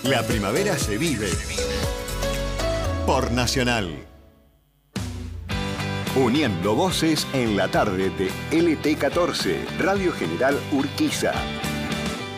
La primavera se vive. Por Nacional. Uniendo voces en la tarde de LT14, Radio General Urquiza.